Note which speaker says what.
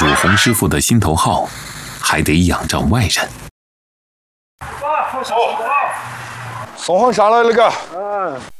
Speaker 1: 主洪师傅的心头好，还得仰仗外人。
Speaker 2: 送货上来了个。